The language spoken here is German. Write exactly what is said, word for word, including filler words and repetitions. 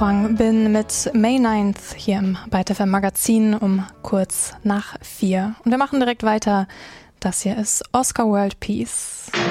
Huang Bin mit May ninth hier im Byte F M Magazin um kurz nach vier. Und wir machen direkt weiter. Das hier ist Oscar World Peace.